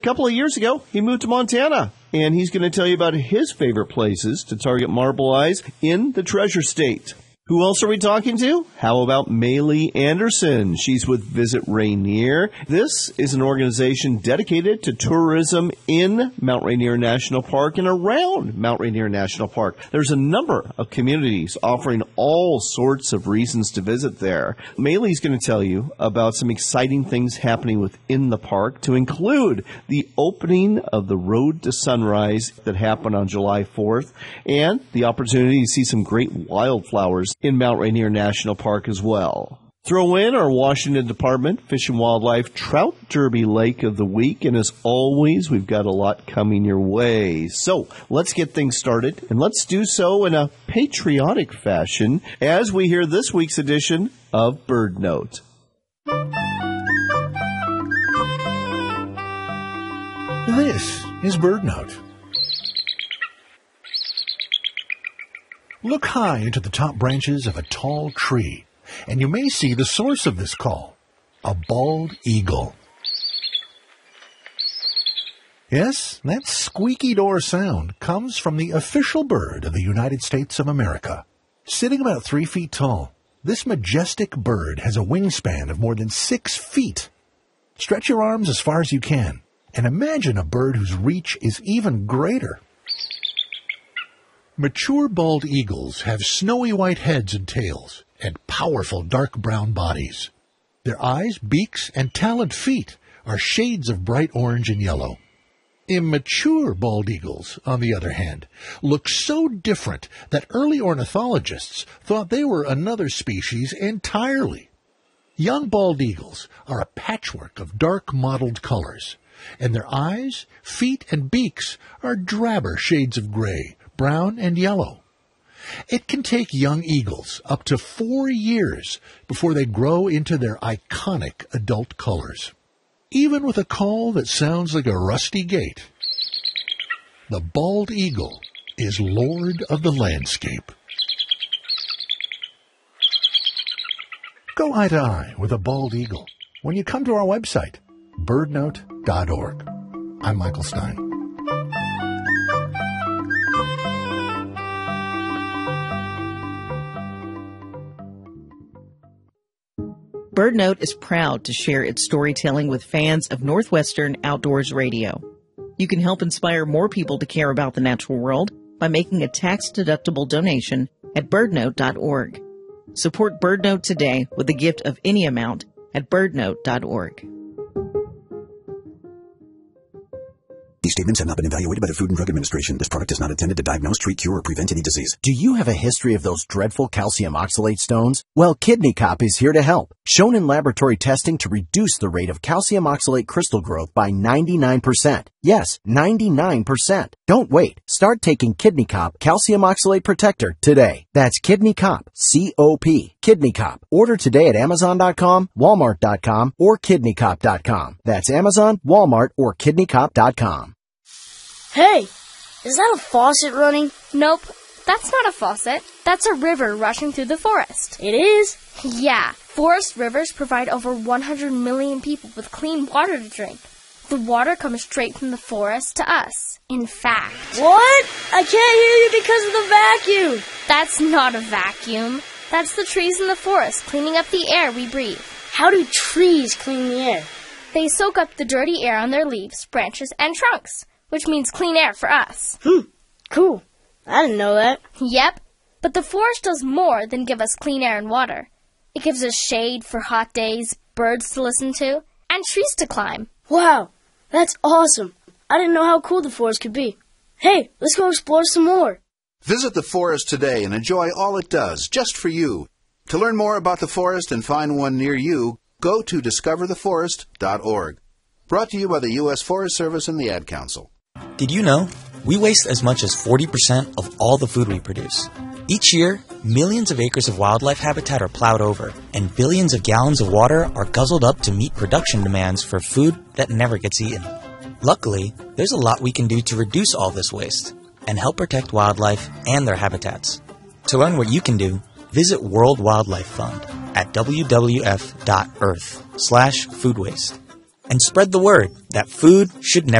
A couple of years ago, he moved to Montana, and he's going to tell you about his favorite places to target marble eyes in the Treasure State. Who else are we talking to? How about Maylee Anderson? She's with Visit Rainier. This is an organization dedicated to tourism in Mount Rainier National Park and around Mount Rainier National Park. There's a number of communities offering all sorts of reasons to visit there. Maylee's going to tell you about some exciting things happening within the park, to include the opening of the Road to Sunrise that happened on July 4th, and the opportunity to see some great wildflowers in Mount Rainier National Park as well. Throw in our Washington Department Fish and Wildlife Trout Derby Lake of the Week, and as always, we've got a lot coming your way. So let's get things started, and let's do so in a patriotic fashion as we hear this week's edition of Bird Note. This is Bird Note. Look high into the top branches of a tall tree, and you may see the source of this call, a bald eagle. Yes, that squeaky door sound comes from the official bird of the United States of America. Sitting about 3 feet tall, this majestic bird has a wingspan of more than 6 feet. Stretch your arms as far as you can, and imagine a bird whose reach is even greater. Mature bald eagles have snowy white heads and tails, and powerful dark brown bodies. Their eyes, beaks, and taloned feet are shades of bright orange and yellow. Immature bald eagles, on the other hand, look so different that early ornithologists thought they were another species entirely. Young bald eagles are a patchwork of dark mottled colors, and their eyes, feet, and beaks are drabber shades of gray, brown, and yellow. It can take young eagles up to 4 years before they grow into their iconic adult colors. Even with a call that sounds like a rusty gate, the bald eagle is lord of the landscape. Go eye to eye with a bald eagle when you come to our website, birdnote.org. I'm Michael Stein. BirdNote is proud to share its storytelling with fans of Northwestern Outdoors Radio. You can help inspire more people to care about the natural world by making a tax-deductible donation at birdnote.org. Support BirdNote today with a gift of any amount at birdnote.org. These statements have not been evaluated by the Food and Drug Administration. This product is not intended to diagnose, treat, cure, or prevent any disease. Do you have a history of those dreadful calcium oxalate stones? Well, Kidney Cop is here to help. Shown in laboratory testing to reduce the rate of calcium oxalate crystal growth by 99%. Yes, 99%. Don't wait. Start taking Kidney Cop Calcium Oxalate Protector today. That's Kidney Cop, C-O-P, Kidney Cop. Order today at Amazon.com, Walmart.com, or KidneyCop.com. That's Amazon, Walmart, or KidneyCop.com. Hey, is that a faucet running? Nope, that's not a faucet. That's a river rushing through the forest. It is? Yeah, forest rivers provide over 100 million people with clean water to drink. The water comes straight from the forest to us. In fact... What? I can't hear you because of the vacuum. That's not a vacuum. That's the trees in the forest cleaning up the air we breathe. How do trees clean the air? They soak up the dirty air on their leaves, branches, and trunks, which means clean air for us. Cool. I didn't know that. Yep, but the forest does more than give us clean air and water. It gives us shade for hot days, birds to listen to, and trees to climb. Wow, that's awesome. I didn't know how cool the forest could be. Hey, let's go explore some more. Visit the forest today and enjoy all it does, just for you. To learn more about the forest and find one near you, go to discovertheforest.org. Brought to you by the U.S. Forest Service and the Ad Council. Did you know we waste as much as 40% of all the food we produce? Each year, millions of acres of wildlife habitat are plowed over, and billions of gallons of water are guzzled up to meet production demands for food that never gets eaten. Luckily, there's a lot we can do to reduce all this waste and help protect wildlife and their habitats. To learn what you can do, visit World Wildlife Fund at wwf.earth/food waste. and spread the word that food should never